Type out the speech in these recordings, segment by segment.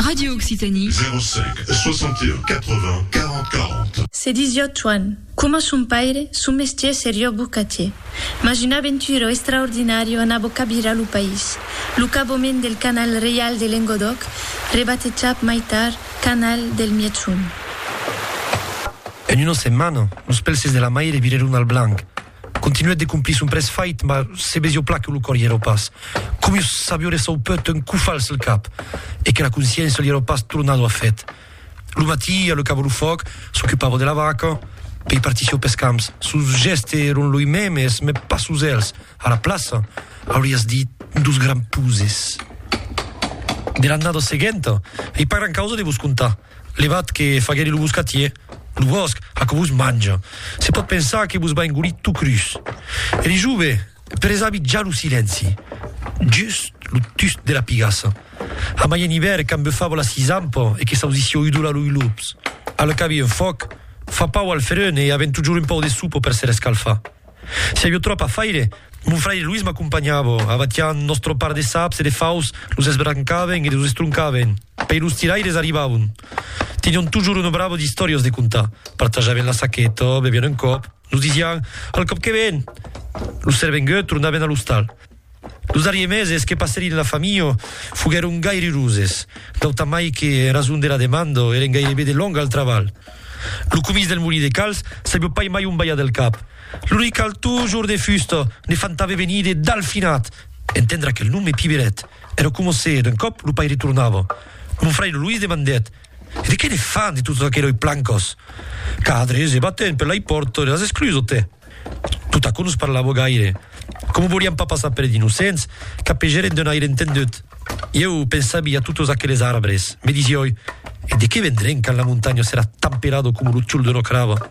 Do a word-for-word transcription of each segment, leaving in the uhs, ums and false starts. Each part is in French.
Radio Occitanie. zéro cinq soixante et un quatre-vingts quarante quarante. C'est dix-huit Juan. Come son padre, su mestier serio bucatier. Mas una aventura extraordinario anava capire al país. Lo caboment del canal real de Languedoc, rebatejat mai tard canal del Mietsun. En una setmana, los pelses de la maire vireron al blanc. Continuet de cumplir un pres fait, ma se besio plac lo cor iero pas. Come sabiore sau peut un cu fals al cap, e che la conscienza iero pas tornado a fet. Lo matí, al cabo lo foc, s'occupava de la vaca, pei partisio pes camps. Sus geste eron lui memes, me pas sus els. A la plaça, hauries dit dus gran puses. De l'annado seguente, e per gran causa de vos contar. Levat che fagheri lo buscatier, lo bosc, a che vos mangia. Se pot pensar che vos va engolir tu crus. E li juve, per esabi già lo silenzi. Just lo tust de la pigassa. A mai en hiver, can befava la sisampo e che s'ausisio udula lui lups. Al cavi un foc, fa pau al ferone e avem toujours un po' de supo per se rescalfa. Se avio troppo a faire, mon frère Luis m'accompagnava, avatian nostro par de saps e de faus, los esbrancaven e los estruncaven. Pei los tiraires arribaven. Tenion toujours uno bravo di istorios de contar. Partajaven la saqueta, bevian un cop. Nos disian, al cop que ven. Los servengueux tornaven a l'hostal. Los darriers meses che passerin la famiglia fugheron gairi ruses, dauta mai che rasun de la demanda eren gairebé de longa al traval. Lo comis del molí de Cals sabio pai mai un baia del cap. L'unic cal toujours de fusto ne fantave venire dal finat. Entendra che il nome Piberet era come se d'un cop lo pai ritornava. Mon frère Luis demandet: e di che ne fan di tutto aquello i plancos? Cadre, se batten per la porto, le has escluso te. Tutta con us parlavo gaire. Come voliam pas passar per d'innocents, capegeren d'un aire entendut. Io pensavi a tutti aquellos arbres. Me disioi, e di che vendren quand la montagna sarà tamperato come lo ciul d'una crava?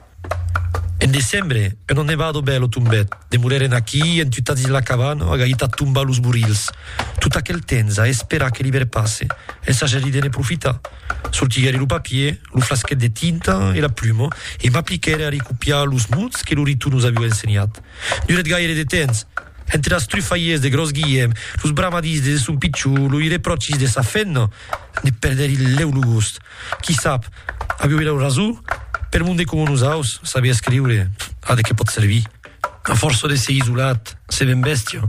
En decembre, e non ne vado bello tumbet, de mureren aquí, entutati in la cabana, a gaita tumba los burils. Tutta quel tenza, e spera che l'hiver passe, e s'ageri de ne profita. Sortigeri lo papier, lo flaschet de tinta e la plumo, e m'applicere a ricopiar los muts che l'oritu nos avio ensegnat. Duret gaire de temps, entre las trufaies de Gros Guillem, los bramadis de son picciulo, i reprocis de sa fenna, ne perderi leu lo gust. Chi sap, avio vero rasu? Per munde come nos aus, sabia scriure, a de che pot servi. A forza de se isolat, se ben bestio.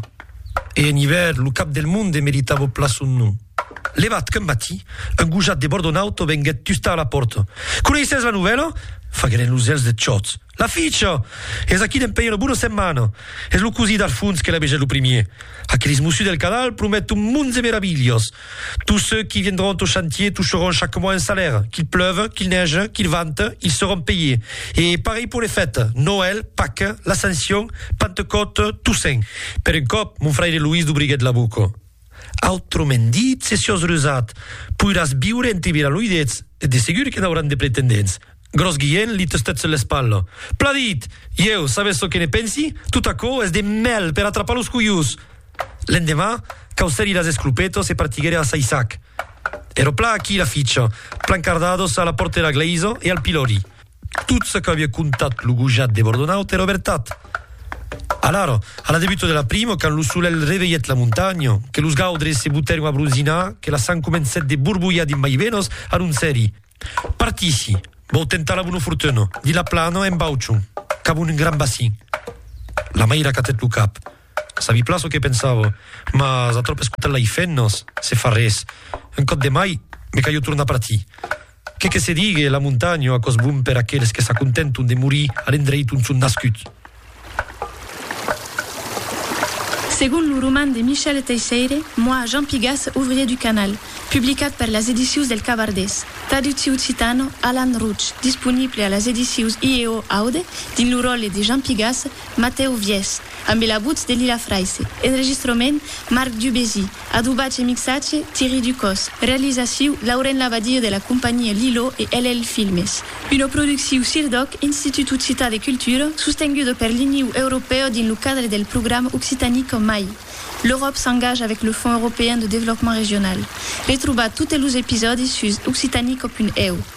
E en hiver, lo cap del monde meritava plas un nu. Levat che mati, un gujat de bordo d'auto venguet tusta a la porta. Coneisses la novella? Fagheren los els de ciots. La ficcia! Es aquí d'empeia una buona setmana. Es lo così d'Alfons che la bege lo primier. Aqueles mussus del canal promettent un monde de meraviglios. Tous ceux qui viendront au chantier toucheront chaque mois un salaire. Qu'il pleuve, qu'il neige, qu'il vente, ils seront payés. Et pareil pour les fêtes. Noël, Pâques, l'Ascension, Pentecôte, Toussaint. Per un cop, mon frère Luis d'Ubriguet la buco. Autrament dit, se si os rusat, puiras viure en tibira luidets, e de segur que n'hauran de pretendents. Gros Guillén li testet sulle spalle. Pladit! Io, sabes so che ne pensi? Tutto acco es de mel per attrapar los cuius. L'endemà, causeri las esclupetos e partighere a Saisac. Ero pla aquí la ficcia, plancardados a la porta de la Gleiso e al pilori. Tot ce che avia contat lo gujat de Bordonaut era vertat. Allora, alla debutto della prima, quand lo sulel reveillet la montagna, che los gaudres se butteron a brunzinar, che la san comencet de burbuia di maivenos ad un seri. Partissi, vau tentar la buona fortuna, di la plano en bauciun, cavo un gran bassin. La maira catet lo cap. Savi plaso che pensavo, ma a troppo ascoltare i fennos, se fa res. Un cot de mai, me caio torna a partir. Che che se diga la montagna a cos bun per aqueles che s'acontentun de morir all'endreitun sun nascut. Según le roman de Michel Teixeira, moi, Jean Pigas, ouvrier du canal, publicat per las edicions del Cavardès, traducció occitano Alan Ruch, disponible a las edicions I E O Aude, din lo rol de Jean Pigas, Mateo Vies, amb la voz de Lila Freise, enregistrament Marc Dubézy, adubatge e mixatge Thierry Ducos, realització Lauren Lavadio de la compagnia Lilo e L L Filmes. Una producció Sirdoc, Institut Occità de Cultura, sostenguda per l'Unió Europea din lo cadre del programme Occitanie comme M A I. L'Europe s'engage avec le Fonds européen de développement régional. Retrouvez tous les épisodes sur occitanie point e u.